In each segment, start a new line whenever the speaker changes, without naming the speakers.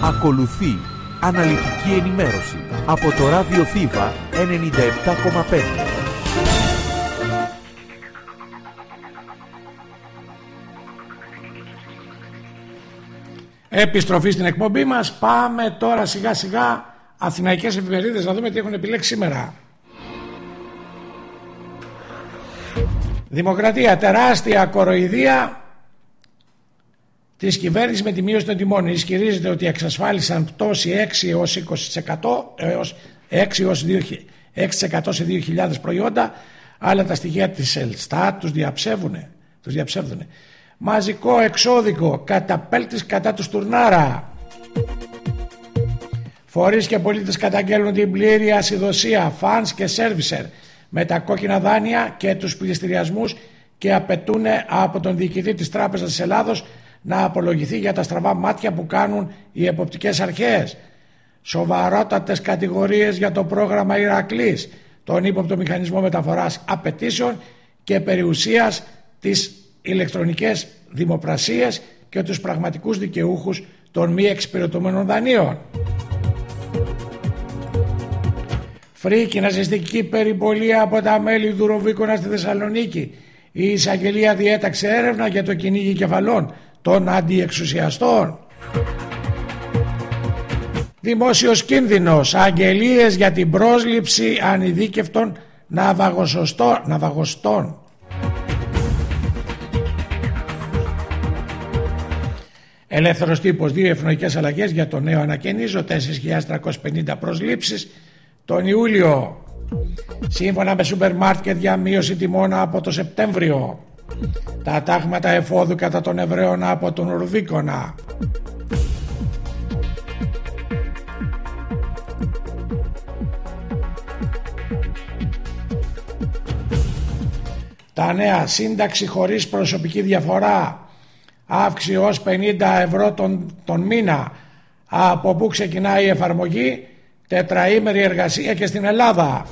Ακολουθεί αναλυτική ενημέρωση από το Ράδιο Θήβα 97,5.
Επιστροφή στην εκπομπή μας. Πάμε τώρα σιγά σιγά αθηναϊκές εφημερίδες να δούμε τι έχουν επιλέξει σήμερα. Δημοκρατία, τεράστια κοροϊδία της κυβέρνησης με τη μείωση των τιμών. Ισχυρίζεται ότι εξασφάλισαν πτώση 6% σε 2.000 προϊόντα, αλλά τα στοιχεία της Ελστάτ τους διαψεύδουν. Μαζικό εξώδικο, καταπέλτης κατά του Στουρνάρα. Φορείς και πολίτες καταγγέλνουν την πλήρη ασυδοσία, φανς και σέρβισερ με τα κόκκινα δάνεια και τους πληστηριασμούς και απαιτούν από τον διοικητή της Τράπεζας της Ελλάδος να απολογηθεί για τα στραβά μάτια που κάνουν οι εποπτικές αρχές. Σοβαρότατες κατηγορίες για το πρόγραμμα Ηρακλής, τον ύποπτο μηχανισμό μεταφοράς απαιτήσεων και περιουσίας, τις ηλεκτρονικές δημοπρασίες και τους πραγματικούς δικαιούχους των μη εξυπηρετούμενων δανείων. Φρίκη, ναζιστική περιπολία από τα μέλη του Ροβίκονα στη Θεσσαλονίκη. Η εισαγγελία διέταξε έρευνα για το κυνήγι κεφαλών των αντιεξουσιαστών. Δημόσιος κίνδυνος, αγγελίες για την πρόσληψη ανειδίκευτων ναυαγοστών. Ελεύθερος τύπος, 2 ευνοϊκές αλλαγές για το νέο ανακαινίζο, 4.350 προσλήψεις τον Ιούλιο. Σύμφωνα με σούπερ μάρκετ για μείωση τιμών από το Σεπτέμβριο. Τα τάγματα εφόδου κατά των Εβραίων από τον Ορδίκονα. Τα νέα, σύνταξη χωρίς προσωπική διαφορά, αύξηση ως 50 ευρώ τον μήνα. Από πού ξεκινάει η εφαρμογή? Τετραήμερη εργασία και στην Ελλάδα.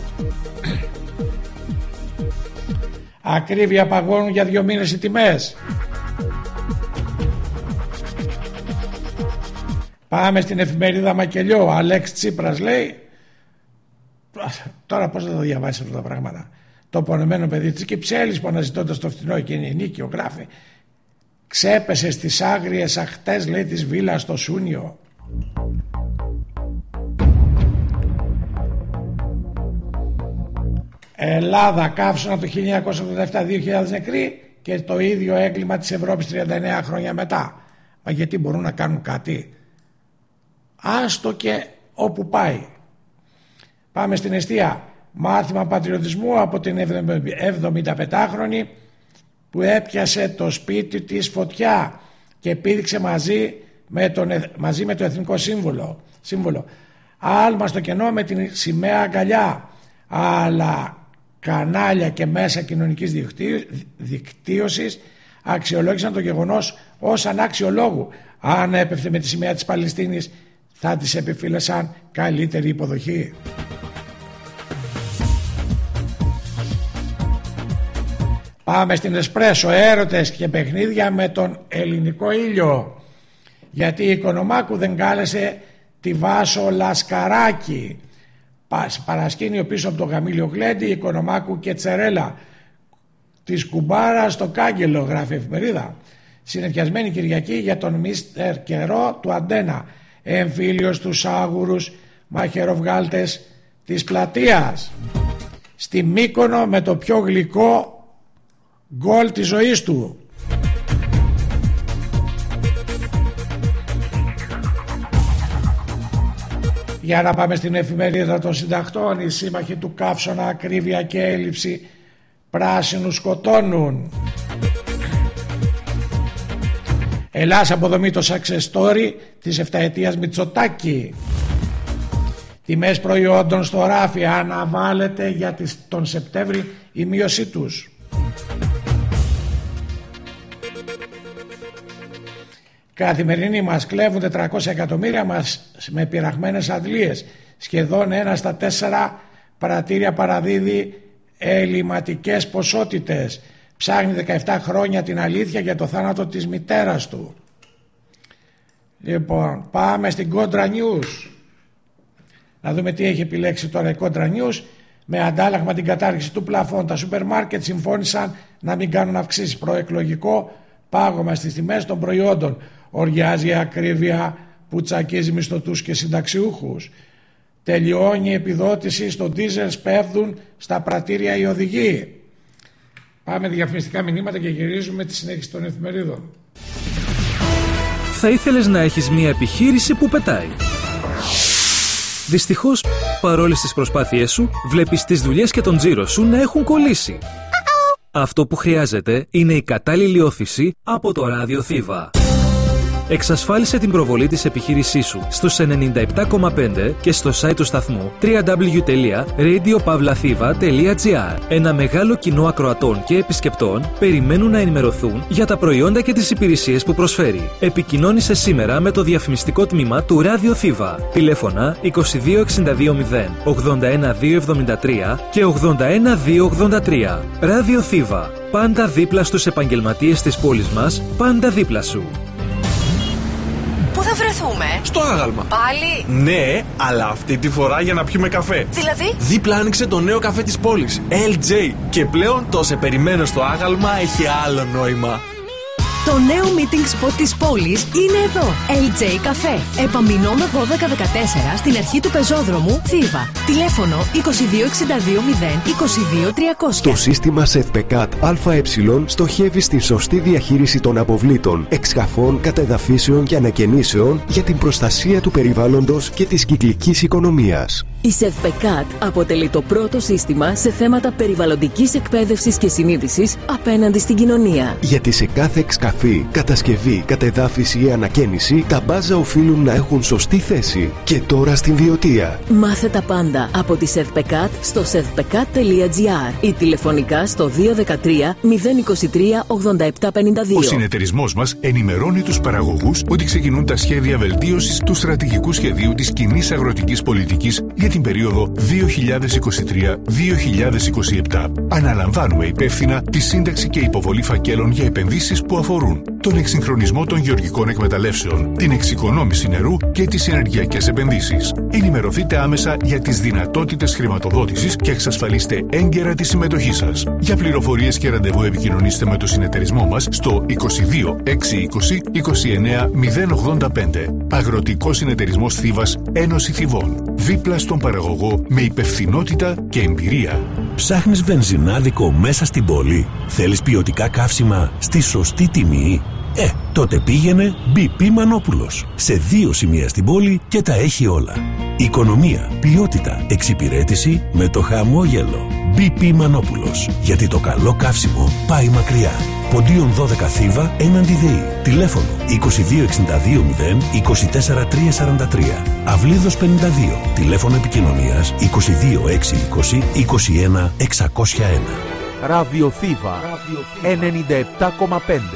Ακρίβεια, παγώνουν για 2 μήνες οι τιμές. Πάμε στην εφημερίδα Μακελιό. Αλέξ Τσίπρας λέει, τώρα πώς θα το διαβάσει αυτά τα πράγματα? Το πονεμένο παιδί της Κυψέλης που αναζητώντας το φτηνό εκείνη νίκιο γράφει, ξέπεσε στις άγριες αχτές, λέει, της βίλας στο Σούνιο. Ελλάδα, καύσωνα το 1987, 2.000 νεκροί και το ίδιο έγκλημα της Ευρώπης 39 χρόνια μετά. Μα γιατί μπορούν να κάνουν κάτι? Άστο και όπου πάει. Πάμε στην εστία. Μάθημα πατριωτισμού από την 75χρονη που έπιασε το σπίτι της φωτιά και πήδηξε μαζί με το Εθνικό Σύμβολο. Άλμα στο κενό με την σημαία αγκαλιά. Αλλά κανάλια και μέσα κοινωνικής δικτύωσης αξιολόγησαν το γεγονός ως ανάξιο λόγου. Αν έπεφτε με τη σημαία της Παλαιστίνης θα της επιφύλασαν καλύτερη υποδοχή. Πάμε στην Εσπρέσο. Έρωτες και παιχνίδια με τον ελληνικό ήλιο. Γιατί η Οικονομάκου δεν κάλεσε τη Βάσο Λασκαράκη. Παρασκήνιο πίσω από το Γαμήλιο Γλέντι, Οικονομάκου και Τσερέλα. Της κουμπάρα στο κάγκελο, γράφει η εφημερίδα. Συνεφιασμένη Κυριακή για τον Μίστερ Καιρό του Αντένα. Εμφύλιος τους άγουρους μαχαιροβγάλτες της πλατείας. Στη Μύκονο με το πιο γλυκό γκολ της ζωής του. Για να πάμε στην εφημερίδα των συντακτών. Οι σύμμαχοι του Καύσωνα, ακρίβεια και έλλειψη πράσινου σκοτώνουν. Ελλάς αποδομή το success story της 7ετίας Μητσοτάκη. Τιμές προϊόντων στο ράφι, αναβάλλεται για τον Σεπτέμβρη η μείωσή τους. Καθημερινοί μας κλέβουν 400 εκατομμύρια μας με πειραγμένες αντλίες. Σχεδόν 1 στα 4 παρατήρια παραδίδει ελληματικές ποσότητες. Ψάχνει 17 χρόνια την αλήθεια για το θάνατο της μητέρας του. Λοιπόν, πάμε στην Contra News. Να δούμε τι έχει επιλέξει τώρα η Contra News. Με αντάλλαγμα την κατάργηση του πλαφών, τα σούπερ μάρκετ συμφώνησαν να μην κάνουν αυξήσεις. Προεκλογικό πάγωμα στις τιμές των προϊόντων. Οργιάζει η ακρίβεια που τσακίζει μισθωτούς και συνταξιούχους. Τελειώνει η επιδότηση στο ντίζελ, σπέβδουν στα πρατήρια οι οδηγοί. Πάμε διαφημιστικά μηνύματα και γυρίζουμε τη συνέχιση των εφημερίδων.
Θα ήθελες να έχεις μια επιχείρηση που πετάει. Δυστυχώς, παρόλες τις προσπάθειές σου, βλέπεις τις δουλειές και τον τζίρο σου να έχουν κολλήσει. Αυτό που χρειάζεται είναι η κατάλληλη όθηση από το ράδιο Θήβα. Εξασφάλισε την προβολή της επιχείρησής σου στους 97,5 και στο site του σταθμού www.radiopavlathiva.gr. Ένα μεγάλο κοινό ακροατών και επισκεπτών περιμένουν να ενημερωθούν για τα προϊόντα και τις υπηρεσίες που προσφέρει. Επικοινώνησε σήμερα με το διαφημιστικό τμήμα του Ράδιο Θήβα. Τηλέφωνα 22620 81273 και 81283. Ράδιο Θήβα. Πάντα δίπλα στους επαγγελματίες της πόλης μας, πάντα δίπλα σου.
Πού θα βρεθούμε?
Στο άγαλμα.
Πάλι?
Ναι, αλλά αυτή τη φορά για να πιούμε καφέ.
Δηλαδή?
Δίπλα άνοιξε το νέο καφέ της πόλης, LJ. Και πλέον το σε περιμένω στο άγαλμα έχει άλλο νόημα.
Το νέο meeting spot της πόλης είναι εδώ. LJ Café. Επαμεινώμε 1214 στην αρχή του πεζόδρομου Θήβα. Τηλέφωνο 2262 022 300.
Το σύστημα ΣΕΔΠΕΚΑΤ ΑΕ στοχεύει στην σωστή διαχείριση των αποβλήτων, εξκαφών, κατεδαφίσεων και ανακαινήσεων για την προστασία του περιβάλλοντος και της κυκλικής οικονομίας.
Η ΣΕΔΠΕΚΑΤ αποτελεί το πρώτο σύστημα σε θέματα περιβαλλοντικής εκπαίδευσης και συνείδησης απέναντι στην κοινωνία.
Γιατί σε κάθε εξκαφή, κατασκευή, κατεδάφιση ή ανακαίνιση, τα μπάζα οφείλουν να έχουν σωστή θέση. Και τώρα στην Βιωτία.
Μάθε τα πάντα από τη ΣΕΔΠΕΚΑΤ στο sedpekat.gr ή τηλεφωνικά στο 213 023 8752.
Ο συνεταιρισμός μας ενημερώνει τους παραγωγούς ότι ξεκινούν τα σχέδια βελτίωσης του στρατηγικού σχεδίου της κοινής αγροτικής πολιτικής για την περίοδο 2023-2027. Αναλαμβάνουμε υπεύθυνα τη σύνταξη και υποβολή φακέλων για επενδύσεις που αφορούν τον εξυγχρονισμό των γεωργικών εκμεταλλεύσεων, την εξοικονόμηση νερού και τις ενεργειακές επενδύσεις. Ενημερωθείτε άμεσα για τις δυνατότητες χρηματοδότησης και εξασφαλίστε έγκαιρα τη συμμετοχή σας. Για πληροφορίες και ραντεβού επικοινωνήστε με το συνεταιρισμό μας στο 22 620 29 085. Αγροτικός Συνεταιρισμός Θήβας, Ένωση Θηβών. Δίπλα στον παραγωγό με υπευθυνότητα και εμπειρία.
Ψάχνεις βενζινάδικο μέσα στην πόλη? Θέλεις ποιοτικά καύσιμα στη σωστή τιμή? Τότε πήγαινε BP Μανόπουλος. Σε 2 σημεία στην πόλη και τα έχει όλα. Οικονομία, ποιότητα, εξυπηρέτηση με το χαμόγελο. BP Μανόπουλος. Γιατί το καλό καύσιμο πάει μακριά. Ποντίων 12 Θήβα έναντι ΔΕΗ. Τηλέφωνο 2262 0 24 343. Αυλίδος 52. Τηλέφωνο επικοινωνίας 22 620 21 601.
Ράδιο Θήβα 97,5.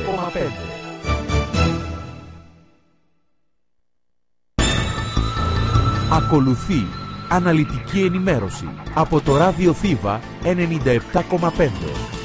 Ακολουθεί αναλυτική ενημέρωση από το Ράδιο Θήβα 97,5.